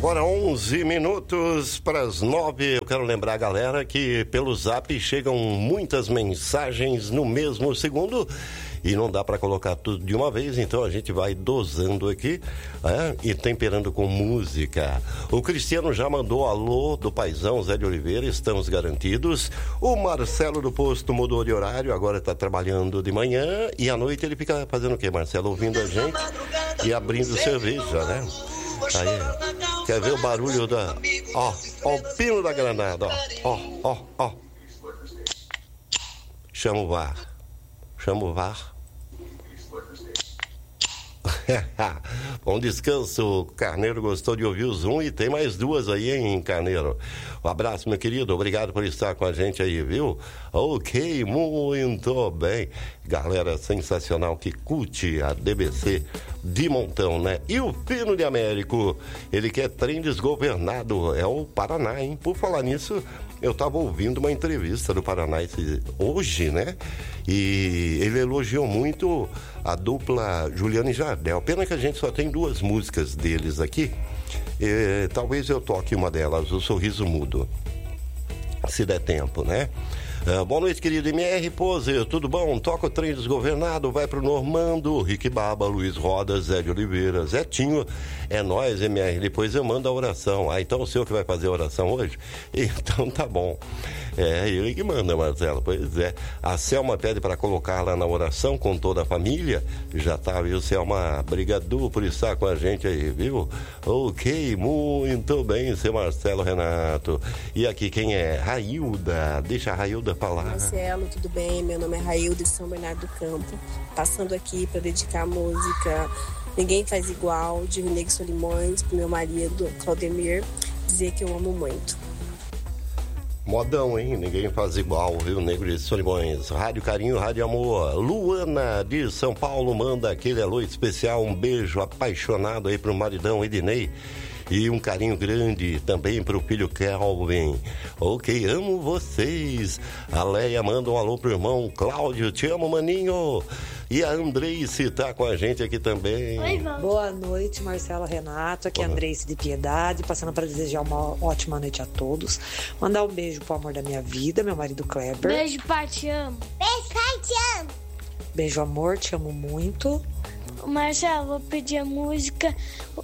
Agora 11 minutos para as 9. Eu quero lembrar a galera que pelo Zap chegam muitas mensagens no mesmo segundo e não dá para colocar tudo de uma vez, então a gente vai dosando aqui e temperando com música. O Cristiano já mandou alô do paizão Zé de Oliveira, estamos garantidos. O Marcelo do Posto mudou de horário, agora está trabalhando de manhã e à noite ele fica fazendo o quê, Marcelo? Ouvindo a gente e abrindo cerveja, né? Aí, quer ver o barulho da... Ó, o pino da granada, ó. Chama o VAR. Bom descanso, o Carneiro gostou de ouvir o Zoom e tem mais duas aí, hein, Carneiro? Um abraço, meu querido, obrigado por estar com a gente aí, viu? Ok, muito bem. Galera sensacional que curte a DBC de montão, né? E o Pino de Américo, ele quer trem desgovernado, é o Paraná, hein? Por falar nisso, eu estava ouvindo uma entrevista do Paraná hoje, né? E ele elogiou muito a dupla Juliano e Jardel. Pena que a gente só tem duas músicas deles aqui. Talvez eu toque uma delas, O Sorriso Mudo, se der tempo, né? Boa noite, querido MR Pose, tudo bom? Toca o trem desgovernado, vai pro Normando, Rick Baba, Luiz Rodas, Zé de Oliveira, Zetinho, é nóis, MR, depois eu mando a oração. Então o senhor que vai fazer a oração hoje? Então tá bom. É ele que manda, Marcelo, pois é. A Selma pede para colocar lá na oração com toda a família. Já tá, viu, Selma? Obrigado por estar com a gente aí, viu? Ok, muito bem, seu Marcelo Renato. E aqui quem é? Railda. Deixa a Railda falar. Marcelo, tudo bem? Meu nome é Railda de São Bernardo do Campo. Passando aqui para dedicar a música Ninguém Faz Igual, de Nego Solimões, pro meu marido, Claudemir, dizer que eu amo muito. Modão, hein? Ninguém faz igual, viu? Negro de Solimões. Rádio Carinho, Rádio Amor. Luana de São Paulo manda aquele alô especial, um beijo apaixonado aí pro maridão Ednei. E um carinho grande também pro filho Kelvin. Ok, amo vocês. A Leia manda um alô pro irmão Cláudio. Te amo, maninho. E a Andreice tá com a gente aqui também. Oi, boa noite, Marcelo Renato. Aqui é a Andreice de Piedade, passando para desejar uma ótima noite a todos. Mandar um beijo pro amor da minha vida, meu marido Kleber. Beijo, pai, te amo. Beijo, pai, te amo. Beijo, amor, te amo muito. Marcelo, vou pedir a música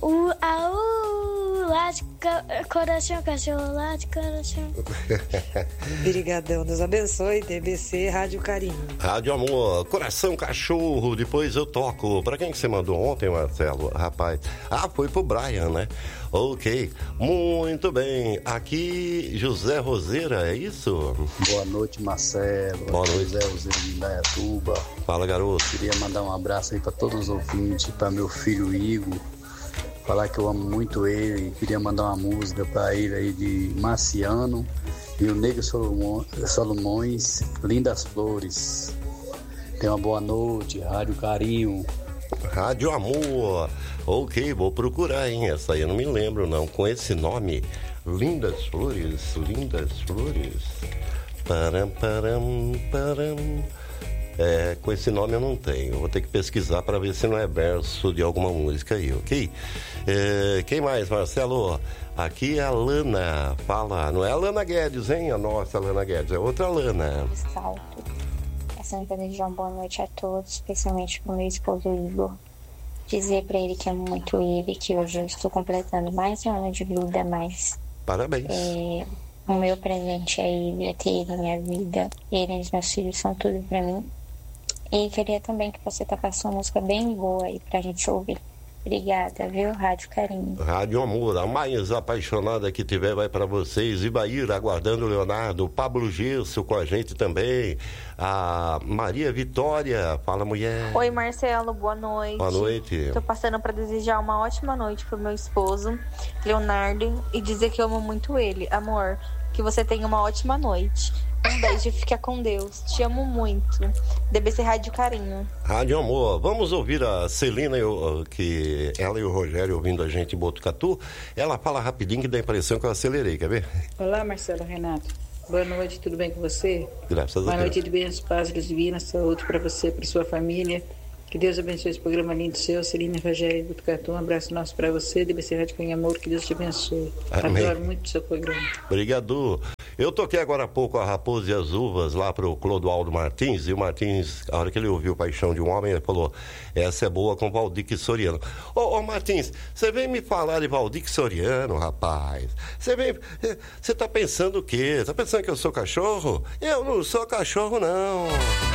late coração, cachorro, late coração. Obrigadão, Deus abençoe. DBC, Rádio Carinho. Rádio Amor, coração cachorro, depois eu toco. Pra quem que você mandou ontem, Marcelo? Rapaz, foi pro Brian, né? Ok, muito bem. Aqui, José Roseira, é isso? Boa noite, Marcelo. Boa noite. José Roseira de Indaiatuba. Fala, garoto. Queria mandar um abraço aí pra todos os ouvintes, pra meu filho Igor. Falar que eu amo muito ele. Queria mandar uma música pra ele aí de Marciano e o Nego Solimões, Lindas Flores. Tenha uma boa noite, Rádio Carinho. Rádio Amor. Ok, vou procurar, hein? Essa aí eu não me lembro, não. Com esse nome, Lindas Flores. Param. Com esse nome eu não tenho. Eu vou ter que pesquisar para ver se não é verso de alguma música aí, ok? Quem mais, Marcelo? Aqui é a Lana. Fala, não é a Lana Guedes, hein? A nossa Lana Guedes, é outra Lana. Salto. Passando para desejar uma boa noite a todos, especialmente pro meu esposo Igor. Dizer para ele que amo muito ele, que hoje eu estou completando mais um ano de vida, mas... Parabéns. O meu presente é ele, é ter ele na minha vida. Ele e os meus filhos são tudo para mim. E queria também que você tocasse uma música bem boa aí pra gente ouvir. Obrigada, viu? Rádio Carinho. Rádio Amor, a mais apaixonada que tiver vai para vocês. Ibaíra, aguardando o Leonardo. Pablo Gesso com a gente também. A Maria Vitória, fala, mulher. Oi, Marcelo, boa noite. Boa noite. Tô passando para desejar uma ótima noite pro meu esposo, Leonardo, e dizer que eu amo muito ele. Amor, que você tenha uma ótima noite. Um beijo, fica com Deus. Te amo muito. DBC Rádio Carinho. Rádio Amor. Vamos ouvir a Celina, que ela e o Rogério ouvindo a gente em Botucatu. Ela fala rapidinho que dá a impressão que eu acelerei, quer ver? Olá, Marcelo Renato. Boa noite, tudo bem com você? Graças a Deus. Boa noite de bênçãos, paz, luz divina, saúde para você, para sua família. Que Deus abençoe esse programa lindo seu. Celina Rogério do Tucatu, um abraço nosso para você. DBC Rádio com Amor, que Deus te abençoe. Amém. Adoro muito o seu programa. Obrigado. Eu toquei agora há pouco a Raposa e as Uvas lá pro Clodoaldo Martins, e o Martins, a hora que ele ouviu Paixão de um Homem, ele falou, essa é boa com Valdir Soriano. Ô Martins, você vem me falar de Valdir Soriano, rapaz? Você tá pensando o quê? Tá pensando que eu sou cachorro? Eu não sou cachorro, não.